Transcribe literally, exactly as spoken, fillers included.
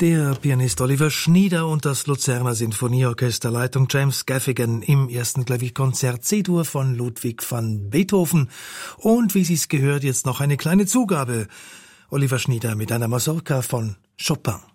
Der Pianist Oliver Schnieder und das Luzerner Sinfonieorchester Leitung James Gaffigan im ersten Klavierkonzert C-Dur von Ludwig van Beethoven. Und wie Sie's gehört, jetzt noch eine kleine Zugabe. Oliver Schnieder mit einer Mazurka von Chopin.